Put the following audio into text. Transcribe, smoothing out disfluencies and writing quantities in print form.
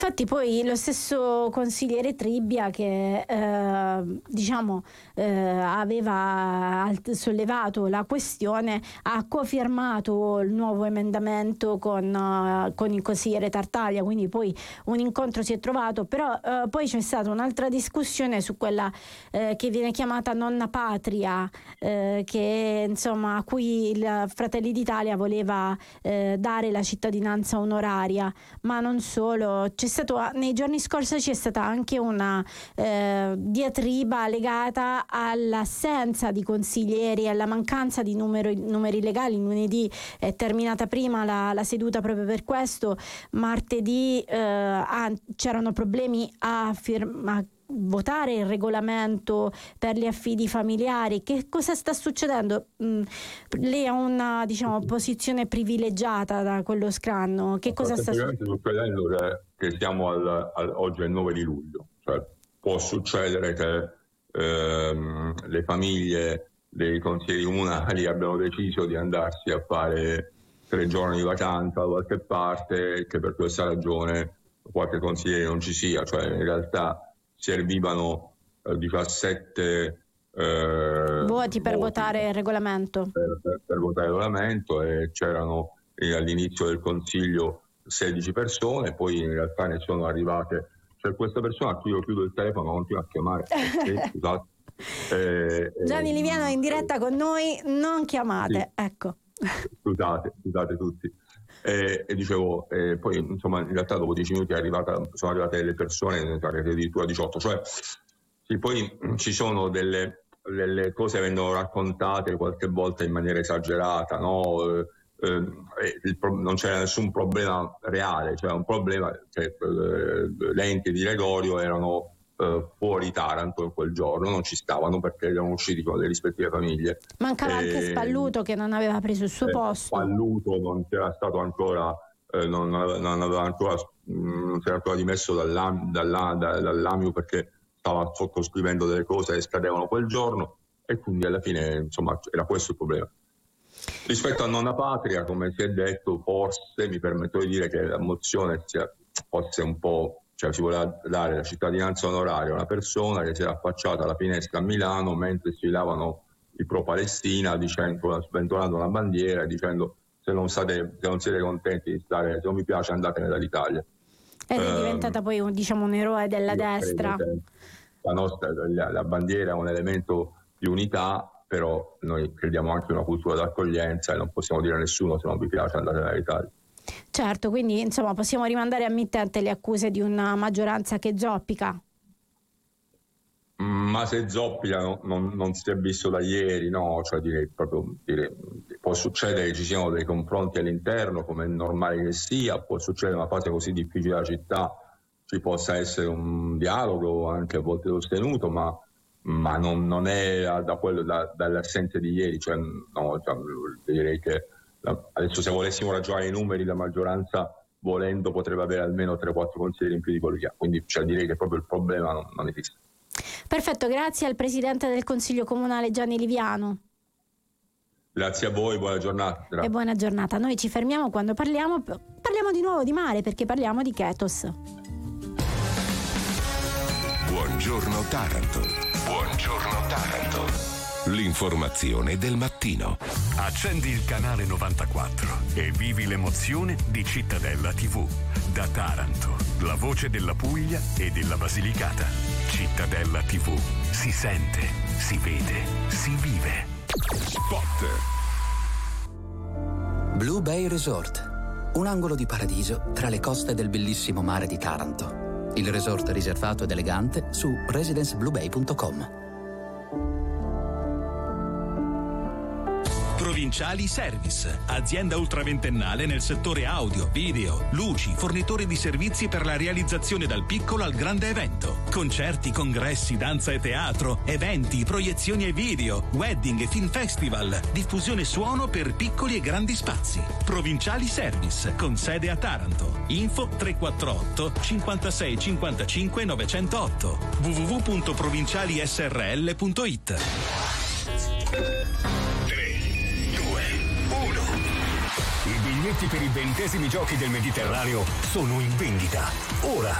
Infatti poi lo stesso consigliere Tribbia che aveva sollevato la questione ha cofirmato il nuovo emendamento con il consigliere Tartaglia, quindi poi un incontro si è trovato, però poi c'è stata un'altra discussione su quella che viene chiamata nonna patria, che insomma a cui il Fratelli d'Italia voleva dare la cittadinanza onoraria, ma non solo. Nei giorni scorsi c'è stata anche una diatriba legata all'assenza di consiglieri, alla mancanza di numeri legali. Lunedì è terminata prima la seduta proprio per questo. Martedì c'erano problemi a votare il regolamento per gli affidi familiari. Che cosa sta succedendo? Lei ha una posizione privilegiata da quello scranno. Che cosa sta succedendo? Che siamo oggi è il 9 di luglio, cioè può succedere che le famiglie dei consiglieri comunali abbiano deciso di andarsi a fare 3 giorni di vacanza da qualche parte e che per questa ragione qualche consigliere non ci sia, cioè in realtà servivano 17 voti per votare il regolamento. Per votare il regolamento, e c'erano all'inizio del consiglio 16 persone, poi in realtà ne sono arrivate. C'è questa persona a cui io chiudo il telefono, continua a chiamare. Scusate. Gianni Liviano è in diretta con noi, non chiamate. Sì. Ecco. Scusate tutti. E dicevo, poi insomma in realtà dopo 10 minuti sono arrivate delle persone, addirittura 18, cioè sì, poi ci sono delle cose che vengono raccontate qualche volta in maniera esagerata, no? Non c'era nessun problema reale, cioè un problema che l'ente di Gregorio erano fuori Taranto in quel giorno, non ci stavano perché erano usciti con le rispettive famiglie. Mancava anche Spalluto che non aveva preso il suo posto. Spalluto non c'era stato ancora, non si era ancora dimesso dall'AMIU perché stava sottoscrivendo delle cose che scadevano quel giorno, e quindi alla fine insomma era questo il problema. Rispetto a nonna patria, come si è detto, forse mi permetto di dire che la mozione fosse un po', cioè si voleva dare la cittadinanza onoraria a una persona che si era affacciata alla finestra a Milano mentre sfilavano i pro-Palestina, sventolando una bandiera e dicendo se non siete contenti di stare, se non vi piace andatene dall'Italia. Ed è diventata poi un eroe della destra. La bandiera è un elemento di unità, però noi crediamo anche in una cultura d'accoglienza e non possiamo dire a nessuno se non vi piace andare dall'Italia. Certo, quindi insomma possiamo rimandare a mittente le accuse di una maggioranza che zoppica. Ma se zoppica non si è visto da ieri, no? Cioè può succedere che ci siano dei confronti all'interno, come è normale che sia, può succedere in una fase così difficile della città, ci possa essere un dialogo anche a volte sostenuto, ma non è dall'assenza di ieri, direi che adesso se volessimo ragionare i numeri, la maggioranza volendo potrebbe avere almeno 3-4 consiglieri in più di quello che ha, quindi direi che proprio il problema non esiste. Perfetto, grazie al Presidente del Consiglio Comunale Gianni Liviano. Grazie a voi, buona giornata. E buona giornata. Noi ci fermiamo quando parliamo di nuovo di mare, perché parliamo di Ketos. Buongiorno Taranto. Buongiorno Taranto. L'informazione del mattino. Accendi il canale 94 e vivi l'emozione di Cittadella TV. Da Taranto, la voce della Puglia e della Basilicata. Cittadella TV. Si sente, si vede, si vive. Spot. Blue Bay Resort. Un angolo di paradiso tra le coste del bellissimo mare di Taranto. Il resort riservato ed elegante su residencebluebay.com. Provinciali Service, azienda ultraventennale nel settore audio, video, luci, fornitore di servizi per la realizzazione dal piccolo al grande evento. Concerti, congressi, danza e teatro, eventi, proiezioni e video, wedding e film festival, diffusione suono per piccoli e grandi spazi. Provinciali Service, con sede a Taranto. Info 348 56 55 908 www.provincialisrl.it. biglietti per i 20esimi Giochi del Mediterraneo sono in vendita. Ora